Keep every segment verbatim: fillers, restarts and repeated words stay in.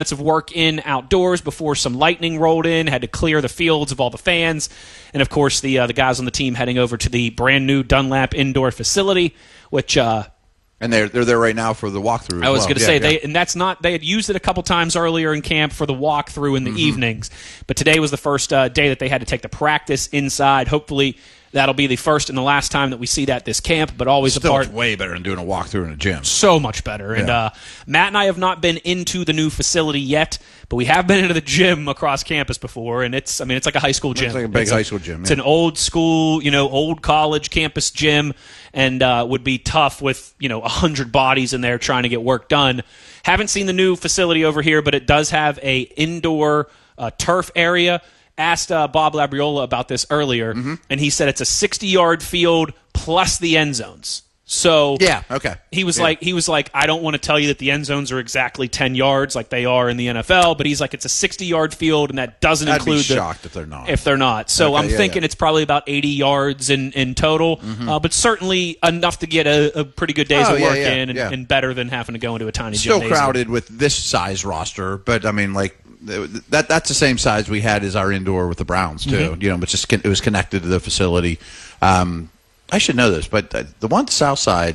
of work in outdoors before some lightning rolled in, had to clear the fields of all the fans. And, of course, the uh, the guys on the team heading over to the brand-new Dunlap indoor facility, which uh, – And they're they're there right now for the walkthrough. I was well. going to yeah, say, yeah. they and that's not, they had used it a couple times earlier in camp for the walkthrough in the mm-hmm. evenings. But today was the first uh, day that they had to take the practice inside. Hopefully that'll be the first and the last time that we see that this camp, but always Still, a part. it's way better than doing a walkthrough in a gym. So much better. Yeah. And uh, Matt and I have not been into the new facility yet, but we have been into the gym across campus before, and it's I mean it's like a high school gym. It's like a big it's high a, school gym. Yeah. It's an old school, you know, old college campus gym, and uh, would be tough with you know a hundred bodies in there trying to get work done. Haven't seen the new facility over here, but it does have a indoor uh, turf area. Asked uh, Bob Labriola about this earlier, mm-hmm. and he said it's a sixty-yard field plus the end zones. So yeah, okay. He was yeah. like, he was like, I don't want to tell you that the end zones are exactly ten yards like they are in the N F L, but he's like, it's a sixty-yard field, and that doesn't I'd include. I'd be the, shocked if they're not. If they're not, so okay, I'm yeah, thinking yeah. it's probably about eighty yards in in total, mm-hmm. uh, but certainly enough to get a, a pretty good day's oh, of yeah, work yeah, in, and, yeah. and better than having to go into a tiny Still gymnasium. crowded with this size roster, but I mean, like. That that's the same size we had as our indoor with the Browns too. Mm-hmm. You know, but just it was connected to the facility. Um, I should know this, but the one south side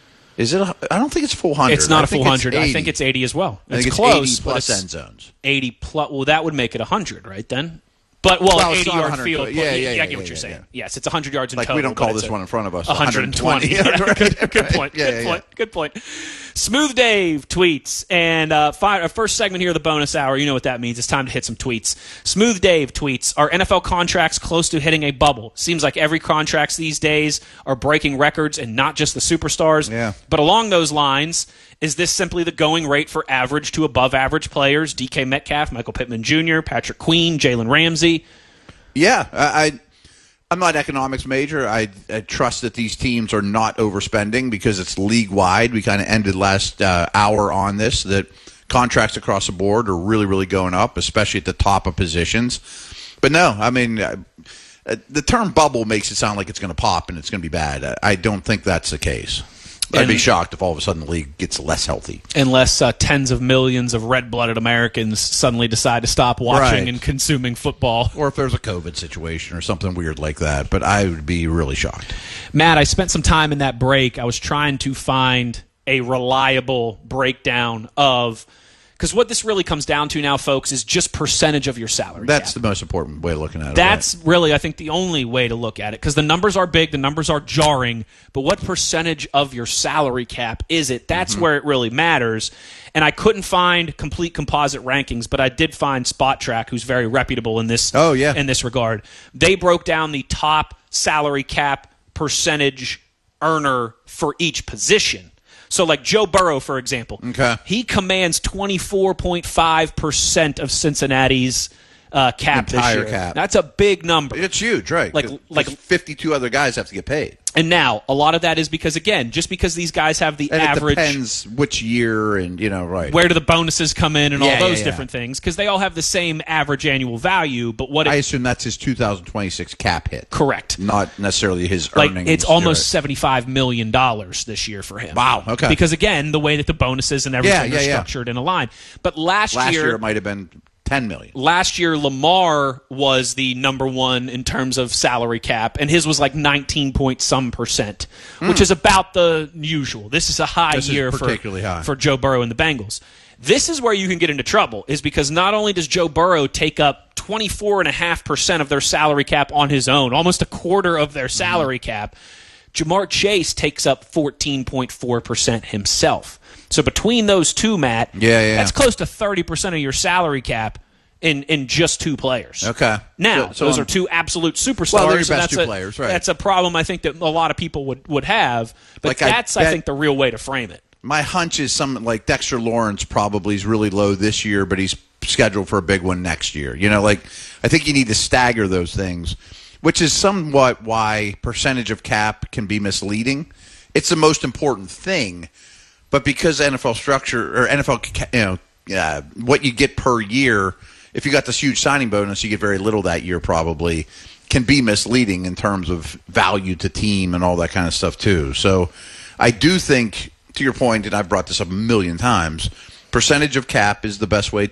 is it? A, I don't think it's full hundred. It's not I a full hundred. I think it's eighty as well. I it's think it's close, eighty plus it's end zones. Eighty plus. Well, that would make it a hundred, right then? But well, well an eighty-yard field. Yeah, yeah, yeah, yeah, I get yeah, what you're yeah, saying. yeah. Yes, it's one hundred yards in like total. we don't call this one in front of us. one hundred twenty. Yeah, good, good point. Yeah, good yeah, point. yeah. Good point. Smooth Dave tweets, and uh, fi- our first segment here of the bonus hour, you know what that means. It's time to hit some tweets. Smooth Dave tweets, are N F L contracts close to hitting a bubble? Seems like every contracts these days are breaking records, and not just the superstars. Yeah. But along those lines, is this simply the going rate for average to above average players? D K Metcalf, Michael Pittman Junior, Patrick Queen, Jalen Ramsey. Yeah, I, I, I'm not an economics major. I, I trust that these teams are not overspending because it's league-wide. We kind of ended last uh, hour on this, that contracts across the board are really, really going up, especially at the top of positions. But no, I mean, uh, the term bubble makes it sound like it's going to pop and it's going to be bad. I, I don't think that's the case. I'd and, be shocked if all of a sudden the league gets less healthy. Unless uh, tens of millions of red-blooded Americans suddenly decide to stop watching right. and consuming football. Or if there's a COVID situation or something weird like that. But I would be really shocked. Matt, I spent some time in that break. I was trying to find a reliable breakdown of... Because what this really comes down to now, folks, is just percentage of your salary That's cap. the most important way of looking at it. That's right? really, I think, the only way to look at it. Because the numbers are big, the numbers are jarring, but what percentage of your salary cap is it? That's mm-hmm. where it really matters. And I couldn't find complete composite rankings, but I did find Spot Track, who's very reputable in this, oh, yeah. in this regard. They broke down the top salary cap percentage earner for each position. So like Joe Burrow, for example, okay. he commands twenty-four point five percent of Cincinnati's uh, cap Entire this year. cap. That's a big number. It's huge, right? Like, like fifty-two other guys have to get paid. And now, a lot of that is because, again, just because these guys have the and average... it depends which year and, you know, right. Where do the bonuses come in and yeah, all those yeah, yeah. different things, because they all have the same average annual value, but what... It, I assume that's his two thousand twenty-six cap hit. Correct. Not necessarily his like, earnings. It's almost seventy-five million dollars this year for him. Wow, okay. Because, again, the way that the bonuses and everything yeah, yeah, are yeah. structured in a line. But last, last year... year it might have been ten million dollars. Last year, Lamar was the number one in terms of salary cap, and his was like nineteen point some percent, mm. which is about the usual. This is a high this year is particularly for, high. for Joe Burrow and the Bengals. This is where you can get into trouble, is because not only does Joe Burrow take up twenty-four point five percent of their salary cap on his own, almost a quarter of their salary mm. cap, Jamar Chase takes up fourteen point four percent himself. So between those two, Matt, yeah, yeah. that's close to thirty percent of your salary cap in, in just two players. Okay. Now, so, so those I'm, are two absolute superstars. Well, they're your and best that's two a, players, right. That's a problem I think that a lot of people would, would have, but like that's, I, I, bet, I think, the real way to frame it. My hunch is something like Dexter Lawrence probably is really low this year, but he's scheduled for a big one next year. You know, like I think you need to stagger those things, which is somewhat why percentage of cap can be misleading. It's the most important thing. But because N F L structure or N F L, you know, uh, what you get per year, if you got this huge signing bonus, you get very little that year probably, can be misleading in terms of value to team and all that kind of stuff too. So I do think, to your point, and I've brought this up a million times, percentage of cap is the best way